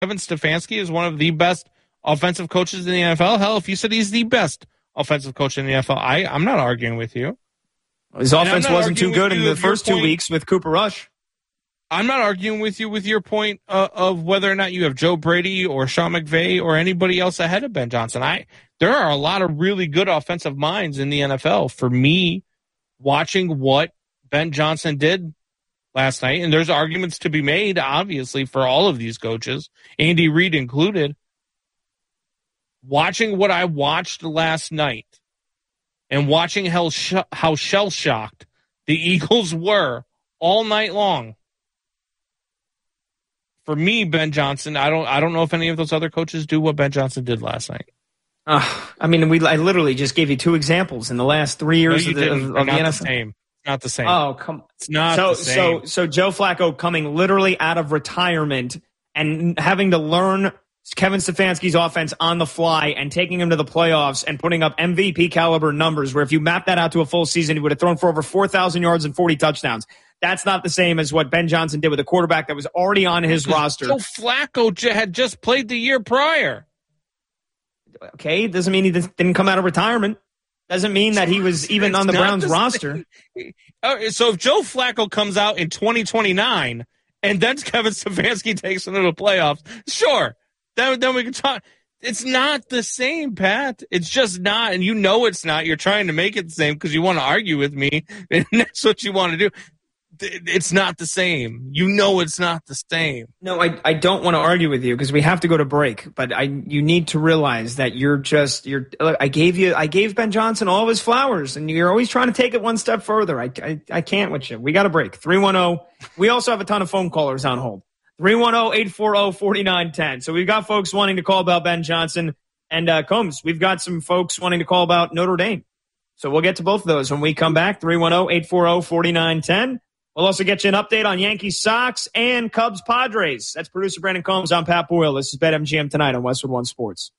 Kevin Stefanski is one of the best offensive coaches in the NFL. Hell, if you said he's the best offensive coach in the NFL, I'm not arguing with you. His offense wasn't too good in the first 2 weeks with Cooper Rush. I'm not arguing with you with your point of whether or not you have Joe Brady or Sean McVay or anybody else ahead of Ben Johnson. There are a lot of really good offensive minds in the NFL. For me, watching what Ben Johnson did last night, and there's arguments to be made, obviously, for all of these coaches, Andy Reid included. Watching what I watched last night and watching how shell-shocked the Eagles were all night long. For me, Ben Johnson, I don't know if any of those other coaches do what Ben Johnson did last night. I literally just gave you two examples in the last 3 years of the NFL. Not the same. Oh, come on. It's not the same. So Joe Flacco coming literally out of retirement and having to learn Kevin Stefanski's offense on the fly and taking him to the playoffs and putting up MVP caliber numbers where if you map that out to a full season, he would have thrown for over 4,000 yards and 40 touchdowns. That's not the same as what Ben Johnson did with a quarterback that was already on his roster. Joe Flacco had just played the year prior. Okay, doesn't mean he didn't come out of retirement. Doesn't mean that he was even on the Browns roster. So if Joe Flacco comes out in 2029 and then Kevin Stefanski takes him to the playoffs, sure, then we can talk. It's not the same, Pat. It's just not, and you know it's not. You're trying to make it the same because you want to argue with me, and that's what you want to do. It's not the same. You know it's not the same. No, I don't want to argue with you because we have to go to break. But you need to realize that I gave Ben Johnson all of his flowers, and you're always trying to take it one step further. I can't with you. We got to break. 310. We also have a ton of phone callers on hold. 310-840-4910. So we've got folks wanting to call about Ben Johnson and Combs. We've got some folks wanting to call about Notre Dame. So we'll get to both of those when we come back. 310-840-4910. We'll also get you an update on Yankees, Sox, and Cubs, Padres. That's producer Brandon Combs. I'm Pat Boyle. This is BetMGM tonight on Westwood One Sports.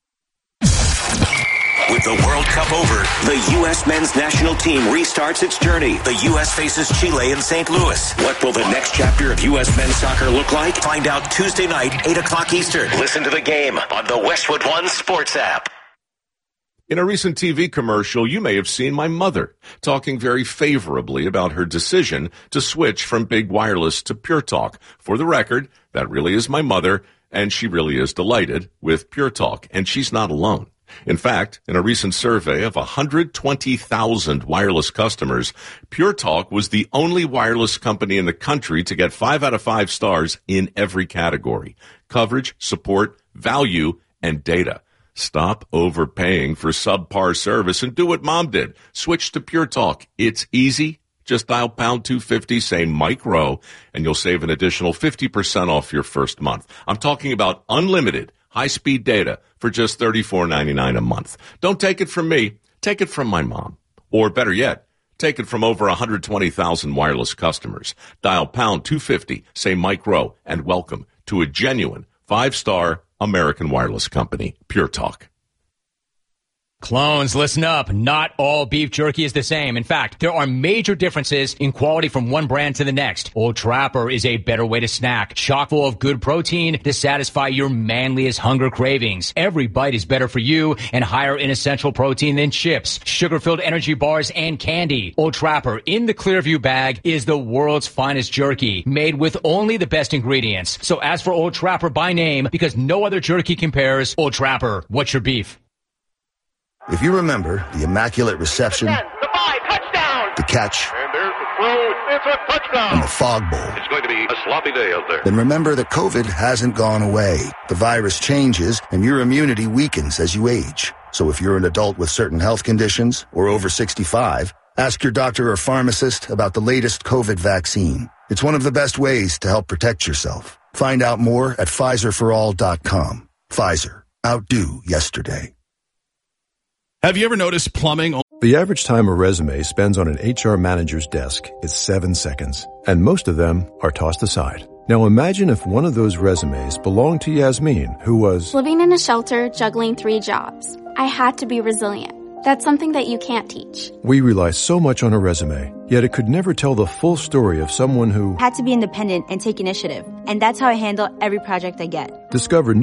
With the World Cup over, the U.S. men's national team restarts its journey. The U.S. faces Chile in St. Louis. What will the next chapter of U.S. men's soccer look like? Find out Tuesday night, 8 o'clock Eastern. Listen to the game on the Westwood One Sports app. In a recent TV commercial, you may have seen my mother talking very favorably about her decision to switch from big wireless to Pure Talk. For the record, that really is my mother, and she really is delighted with Pure Talk, and she's not alone. In fact, in a recent survey of 120,000 wireless customers, Pure Talk was the only wireless company in the country to get 5 out of 5 stars in every category: coverage, support, value, and data. Stop overpaying for subpar service and do what Mom did. Switch to Pure Talk. It's easy. Just dial pound 250, say Mike Rowe, and you'll save an additional 50% off your first month. I'm talking about unlimited high-speed data for just $34.99 a month. Don't take it from me. Take it from my mom. Or better yet, take it from over 120,000 wireless customers. Dial pound 250, say Mike Rowe, and welcome to a genuine 5-star American wireless company, Pure Talk. Clones, listen up. Not all beef jerky is the same. In fact, there are major differences in quality from one brand to the next. Old Trapper is a better way to snack, chock full of good protein to satisfy your manliest hunger cravings. Every bite is better for you and higher in essential protein than chips, sugar-filled energy bars, and candy. Old Trapper in the Clearview bag is the world's finest jerky, made with only the best ingredients. So ask for Old Trapper by name because no other jerky compares. Old Trapper, what's your beef? If you remember the immaculate reception, the catch, and there's the throw, it's a touchdown, and the fog bowl, it's going to be a sloppy day out there. Then remember that COVID hasn't gone away. The virus changes, and your immunity weakens as you age. So if you're an adult with certain health conditions or over 65, ask your doctor or pharmacist about the latest COVID vaccine. It's one of the best ways to help protect yourself. Find out more at PfizerForAll.com. Pfizer. Outdo yesterday. Have you ever noticed plumbing? The average time a resume spends on an HR manager's desk is 7 seconds, and most of them are tossed aside. Now imagine if one of those resumes belonged to Yasmin, who was living in a shelter, juggling 3 jobs. I had to be resilient. That's something that you can't teach. We rely so much on a resume, yet it could never tell the full story of someone who had to be independent and take initiative. And that's how I handle every project I get. Discover